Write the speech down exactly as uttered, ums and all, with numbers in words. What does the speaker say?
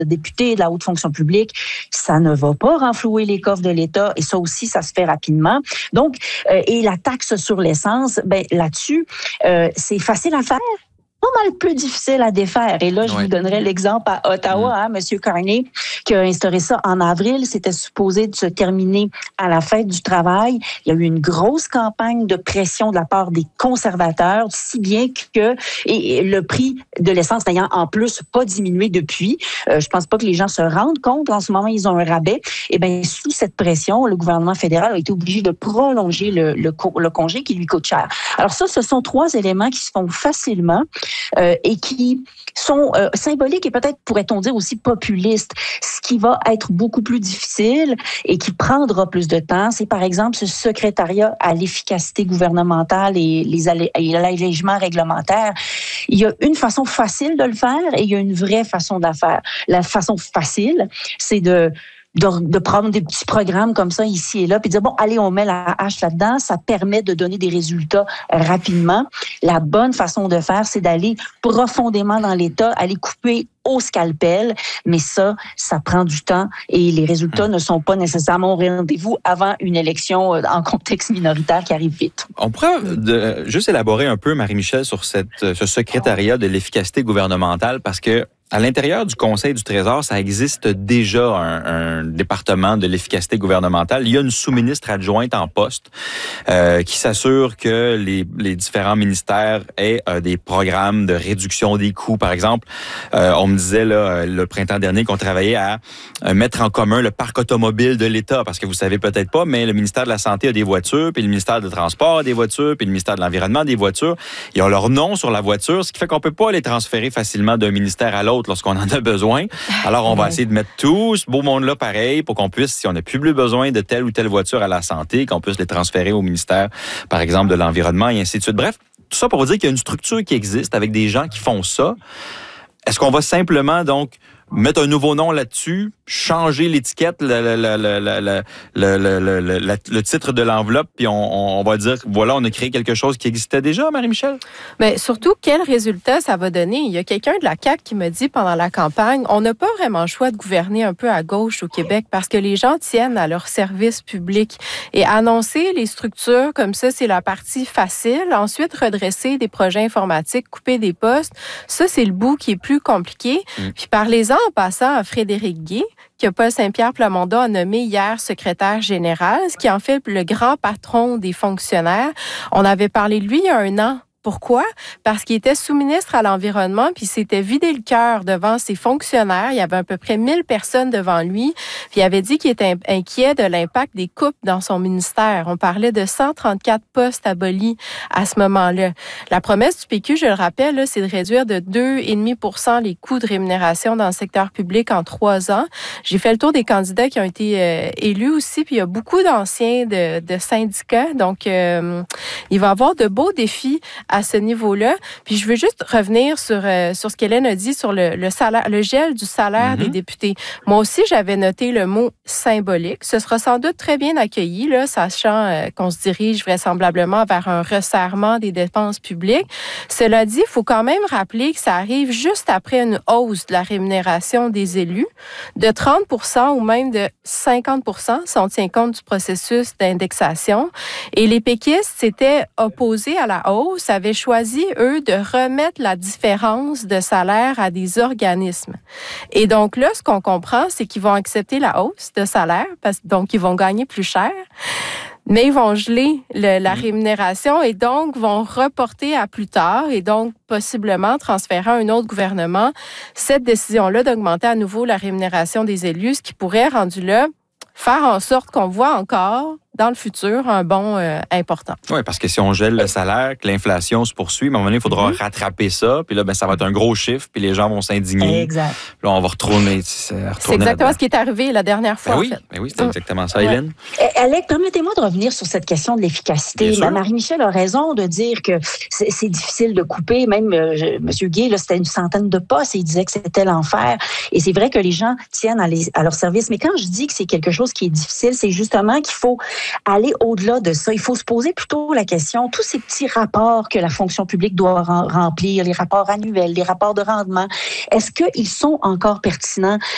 députés, de la haute fonction publique. Ça ne va pas renflouer les coffres de l'État et ça aussi, ça se fait rapidement. Donc, euh, et la taxe sur l'essence, ben là-dessus, euh, c'est facile à faire. Pas mal plus difficile à défaire. Et là, je ouais. vous donnerai l'exemple à Ottawa, mmh. hein, M. Carney, qui a instauré ça en avril. C'était supposé de se terminer à la fête du travail. Il y a eu une grosse campagne de pression de la part des conservateurs, si bien que et le prix de l'essence n'ayant en plus pas diminué depuis, euh, je pense pas que les gens se rendent compte. En ce moment, ils ont un rabais. Et bien, sous cette pression, le gouvernement fédéral a été obligé de prolonger le, le, le congé qui lui coûte cher. Alors ça, ce sont trois éléments qui se font facilement. Euh, et qui sont euh, symboliques et peut-être, pourrait-on dire, aussi populistes. Ce qui va être beaucoup plus difficile et qui prendra plus de temps, c'est par exemple ce secrétariat à l'efficacité gouvernementale et les allé- et l'allègement réglementaire. Il y a une façon facile de le faire et il y a une vraie façon de la faire. La façon facile, c'est de De, de prendre des petits programmes comme ça ici et là, puis dire, bon, allez, on met la hache là-dedans, ça permet de donner des résultats rapidement. La bonne façon de faire, c'est d'aller profondément dans l'État, aller couper au scalpel, mais ça, ça prend du temps et les résultats mmh. ne sont pas nécessairement au rendez-vous avant une élection en contexte minoritaire qui arrive vite. On pourrait de, juste élaborer un peu, Marie-Michel, sur cette, ce secrétariat de l'efficacité gouvernementale, parce que à l'intérieur du Conseil du Trésor, ça existe déjà un, un département de l'efficacité gouvernementale. Il y a une sous-ministre adjointe en poste euh, qui s'assure que les, les différents ministères aient euh, des programmes de réduction des coûts. Par exemple, euh, on me disait là, le printemps dernier qu'on travaillait à euh, mettre en commun le parc automobile de l'État, parce que vous savez peut-être pas, mais le ministère de la Santé a des voitures, puis le ministère des Transports a des voitures, puis le ministère de l'Environnement a des voitures. Ils ont leur nom sur la voiture, ce qui fait qu'on peut pas les transférer facilement d'un ministère à l'autre lorsqu'on en a besoin. Alors, on va essayer de mettre tout ce beau monde-là pareil pour qu'on puisse, si on n'a plus besoin de telle ou telle voiture à la santé, qu'on puisse les transférer au ministère, par exemple, de l'Environnement et ainsi de suite. Bref, tout ça pour vous dire qu'il y a une structure qui existe avec des gens qui font ça. Est-ce qu'on va simplement, donc, mettre un nouveau nom là-dessus, changer l'étiquette, le, le, le, le, le, le, le, le, le, le titre de l'enveloppe, puis on, on va dire, voilà, on a créé quelque chose qui existait déjà, Marie-Michel? Mais surtout, quel résultat ça va donner? Il y a quelqu'un de la C A Q qui m'a dit pendant la campagne, on n'a pas vraiment le choix de gouverner un peu à gauche au Québec parce que les gens tiennent à leur service public. Et annoncer les structures comme ça, c'est la partie facile. Ensuite, redresser des projets informatiques, couper des postes, ça, c'est le bout qui est plus compliqué. Mmh. Puis parlez-en en passant à Frédéric Guay, que Paul Saint-Pierre Plamondon a nommé hier secrétaire général, ce qui en fait le grand patron des fonctionnaires. On avait parlé de lui il y a un an. Pourquoi? Parce qu'il était sous-ministre à l'Environnement, puis il s'était vidé le cœur devant ses fonctionnaires. Il y avait à peu près mille personnes devant lui, puis il avait dit qu'il était inquiet de l'impact des coupes dans son ministère. On parlait de cent trente-quatre postes abolis à ce moment-là. La promesse du P Q, je le rappelle, là, c'est de réduire de deux virgule cinq pour cent les coûts de rémunération dans le secteur public en trois ans. J'ai fait le tour des candidats qui ont été euh, élus aussi, puis il y a beaucoup d'anciens de, de syndicats, donc euh, il va y avoir de beaux défis à ce niveau-là. Puis je veux juste revenir sur, euh, sur ce qu'Hélène a dit sur le, le salaire, le gel du salaire mm-hmm. des députés. Moi aussi, j'avais noté le mot symbolique. Ce sera sans doute très bien accueilli, là, sachant euh, qu'on se dirige vraisemblablement vers un resserrement des dépenses publiques. Cela dit, il faut quand même rappeler que ça arrive juste après une hausse de la rémunération des élus de trente pour cent ou même de cinquante pour cent si on tient compte du processus d'indexation. Et les péquistes s'étaient opposés à la hausse, avaient choisi, eux, de remettre la différence de salaire à des organismes. Et donc là, ce qu'on comprend, c'est qu'ils vont accepter la hausse de salaire, parce, donc ils vont gagner plus cher, mais ils vont geler le, la rémunération et donc vont reporter à plus tard et donc possiblement transférer à un autre gouvernement cette décision-là d'augmenter à nouveau la rémunération des élus, ce qui pourrait, rendu là, faire en sorte qu'on voit encore dans le futur un bond euh, important. Oui, parce que si on gèle le salaire, que l'inflation se poursuit, à un moment donné, il faudra mm-hmm. rattraper ça, puis là, ben, ça va être un gros chiffre, puis les gens vont s'indigner. Exact. Puis là, on va retourner, retourner C'est exactement là-dedans. Ce qui est arrivé la dernière fois, ben oui, en fait. Ben oui, c'était exactement ça, Hélène. Ouais. Alex, permettez-moi de revenir sur cette question de l'efficacité. Marie-Michel a raison de dire que c'est, c'est difficile de couper. Même euh, M. Guay, là, c'était une centaine de postes et il disait que c'était l'enfer. Et c'est vrai que les gens tiennent à, les, à leur service. Mais quand je dis que c'est quelque chose qui est difficile, c'est justement qu'il faut aller au-delà de ça. Il faut se poser plutôt la question, tous ces petits rapports que la fonction publique doit remplir, les rapports annuels, les rapports de rendement, est-ce qu'ils sont encore pertinents?